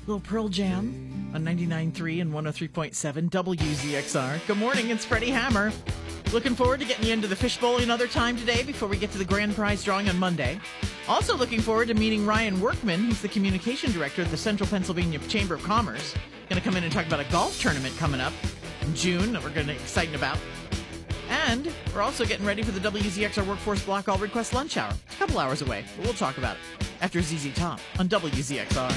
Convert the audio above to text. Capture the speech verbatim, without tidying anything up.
Little Pearl Jam on ninety-nine point three and one oh three point seven W Z X R. Good morning, it's Freddie Hammer. Looking forward to getting you into the fishbowl another time today before we get to the grand prize drawing on Monday. Also looking forward to meeting Ryan Workman. He's the communication director of the Central Pennsylvania Chamber of Commerce. Going to come in and talk about a golf tournament coming up in June that we're going to be excited about. And we're also getting ready for the W Z X R Workforce Block All Request Lunch Hour. It's a couple hours away, but we'll talk about it after Z Z Top on W Z X R.